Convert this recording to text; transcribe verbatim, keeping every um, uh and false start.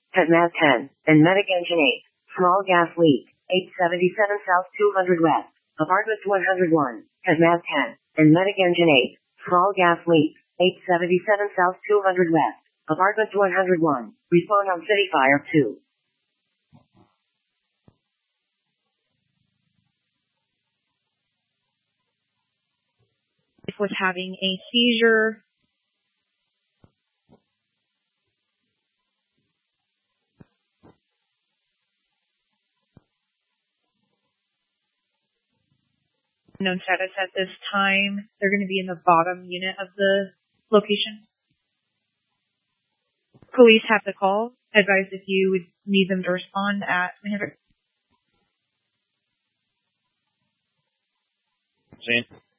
Hazmat ten, and Medic Engine eight, small gas leak, eight seventy-seven South two hundred West, Apartment one oh one, Hazmat ten, and Medic Engine eight, small gas leak, eight seventy-seven South two hundred West, Apartment one oh one, respond on City Fire two. Was having a seizure. Known status at this time. They're going to be in the bottom unit of the location. Police have the call. Advise if you would need them to respond at three hundred. Scene.